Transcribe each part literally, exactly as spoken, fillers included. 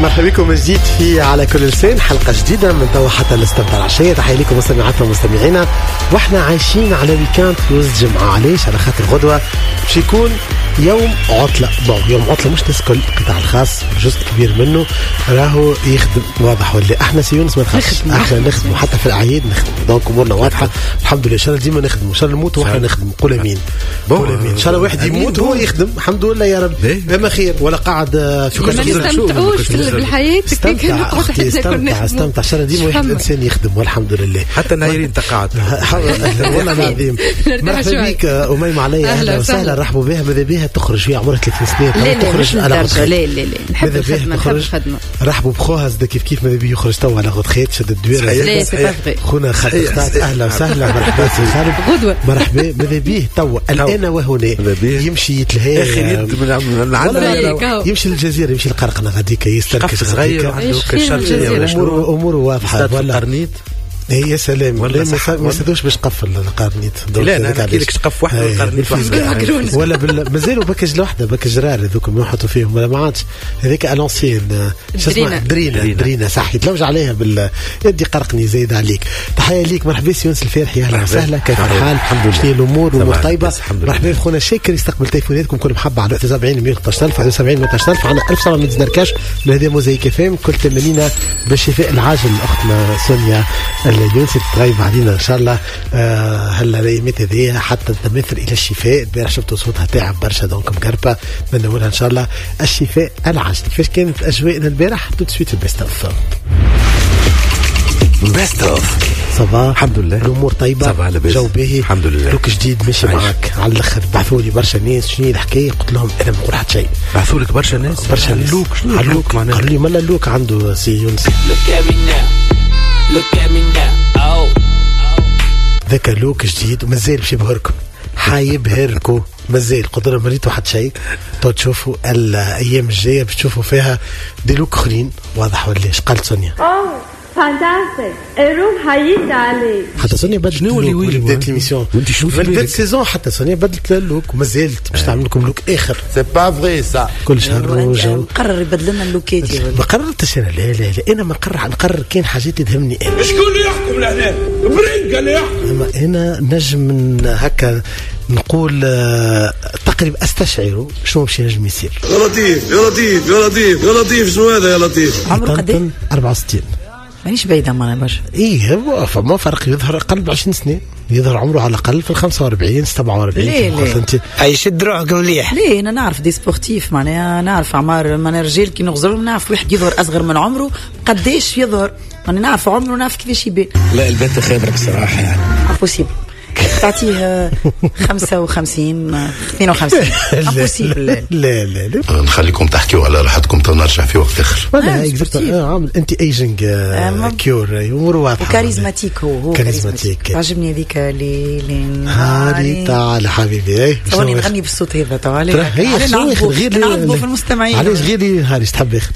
مرحبا بكم من جديد في على كل لسان، حلقة جديدة من توا حتى نستمتع العشية. تحية لكم مستمعاتنا ومستمعينا، واحنا عايشين على ويكاند في وسط جمعة. علاش؟ على خاطر غدوة باش يكون يوم عطلة. بون يوم عطلة مش ناس كل، القطاع الخاص جزء كبير منه راهو يخدم، واضح ولا؟ احنا سيونس ما نخافش، احنا نخدم حتى في الأعياد نخدم، دونك امورنا واضحة الحمد لله. ان شاء الله ديما نخدم، ان شاء الله نموت واحنا نخدم. قول امين قول امين. ان شاء الله واحد يموت وهو يخدم، الحمد لله يا رب. ما خير ولا قاعد في كل شيء نستمتعوش بالحياة. استمتع اختي، استمتع استمتع ان شاء الله ديما واحد الانسان يخدم والحمد لله. حتى النايرين تقعد والله العظيم. مرحبا بك أميمة علي، اهلا وسهلا، رحبوا بها. ماذا بها تخرج في عمرها ثلاثين سنة لا لا مش للدرجة، لا لا لا نحب الخدمة نحب الخدمة. رحبوا بخوها زاد كيف كيف ماذا بيه يخرج توا على غد خيط شد الدويرة. لا سي خونا خالد اختات، اهلا وسهلا، مرحبا سي خالد. غدوة مرحبا. ماذا بيه توا الآن وهنا يمشي يتلهي، يمشي للجزيرة، يمشي للقرقنة غاديك يستركش صغير امور امور واضحة ولا قرنيت. يا سلام، ولا ما يسدوش باش قفل القرنيت. لا انا نحكي لك تقف واحد والقرنيت واحد ولا بال... مازالوا باكج لوحده، باكج رار هذوك يحطوا فيهم ولا ما عادش هذيك الانسيين شو اسمها درينا درينا صح يتلوج عليها بال يدي قرقني زايد عليك. تحيه ليك، مرحبا سيونس الفارحي، اهلا وسهلا، كيف الحال؟ الحمد لله، شنو الامور؟ الامور طيبه. مرحبا خونا شاكر، يستقبل تليفوناتكم كل محبه على واحد وسبعين مية وثلاثة عشر ألف واحد وسبعين مية وثلاثة عشر ألف. عندنا ألف سبعة من دنركاش هذا موزايك فام. كل تمنينا بالشفاء العاجل اختنا سونيا اليونسي تغيب علينا ان شاء الله. آه هلا الايامات هذه حتى تمثل الى الشفاء. البارح شفتوا صوتها تعب برشا، دونك مقربه، نتمنى لها ان شاء الله الشفاء العاجل. كيفاش كانت اجواءنا البارح؟ تو سويت البيست اوف بيست اوف صباح. الحمد لله الامور طيبه، جو باهي الحمد لله. لوك جديد ماشي معاك على الاخر. بعثوا لي برشا ناس، شنو هي الحكايه؟ قلت لهم انا ما نقول حتى شيء. بعثوا لك برشا ناس برشا ناس. لوك شنو اللوك معناها؟ قالوا لي مالا اللوك عنده سي يونس. Look at me now, oh. ذاك لوك جديد ومازال باش يبهركم، حيبهركم مازال. قدر مريتوا حد شيء تو تشوفوا الايام الجايه باش تشوفوا فيها دي لوك اخرين. واضح ولا ايش قالت سونيا؟ اوه فانتاستيك الروم حييت عليك. حتى سونيا بدلت شنو اللي بدات ليميسيون وانت شوفي بدات سيزون، حتى سونيا بدلت اللوك ومازالت باش تعمل لكم لوك اخر. سي با فري سا كل شهر روج مقرر يبدل لنا اللوكات. ما قررتش انا، لا لا لا انا ما نقرر نقرر كاين حاجات تهمني انا. شكون اللي يحكم لهنا؟ برينكا اللي يحكم. اما انا نجم من هكا نقول آه تقريبا استشعر شنو باش ينجم يصير. يا لطيف يا لطيف يا لطيف يا لطيف شنو هذا يا لطيف؟ عمره قد أربعة وستين. مانيش بعيدة معنا برشا. ايه هو فما فرق، يظهر اقل ب عشرين سنة، يظهر عمره على الاقل في ال خمسة وأربعين سبعة وأربعين. ليه ليه انت اي شد روحك مليح. ليه انا نعرف دي سبورتيف، معناها نعرف اعمار معناها رجال كي نغزرهم، نعرف واحد يظهر اصغر من عمره قداش يظهر، ماني نعرف عمره ونعرف كيفاش يبان. لا البنت خابرك الصراحه يعني امبوسيبل تعطيه خمسة وخمسين اثنين وخمسين امبوسيبل. لا لا لا نخليكم تحكيوا على راحتكم تو نرجع في وقت اخر. ولا عامل انت ايجينج كيور امور واضحه وكاريزماتيك. هو هو كاريزماتيك. عجبني هذيك اللي هاري تعال حبيبي. اي ثواني نغني بالصوت هذا تو عليه. هي غير نعرفوا في المستمعين. علاش غير لي هاري تحب اخر؟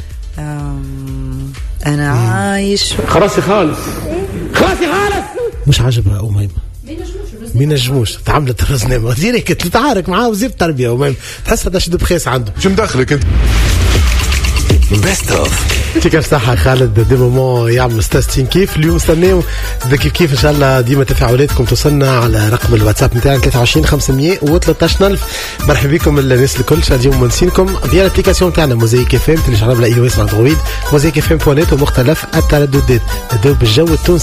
انا عايش خلاص خالص خلاص خالص. مش عاجبها أميمة، مين نجموش تعملت الرزنامة ديريكت تتعارك معاه وزير التربية ومين تحس هذا شد بخيس عنده. شو مدخلك انت؟ بيست اوف كيف صحة خالد دي مومون يعمل ستاستين كيف اليوم استناو كيف كيف ان شاء الله ديما تفاعلاتكم توصلنا على رقم الواتساب نتاعنا ثلاثة وعشرين خمسمية وثلاثة عشر ألف. مرحبا بكم الناس الكل، اليوم منسينكم ديال الابليكاسيون تاعنا موزايك اف ام، تليشارجوا على اي او اس اندرويد موزايك اف ام بوانيت ومختلف الترددات. نداو بالجو التونسي.